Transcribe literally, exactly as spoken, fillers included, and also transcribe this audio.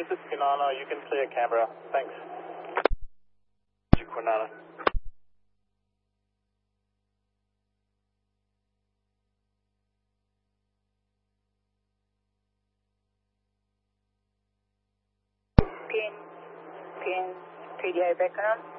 this is Kwinana. You can clear Canberra. Thanks. Kwinana. Pin, pin, P D A background.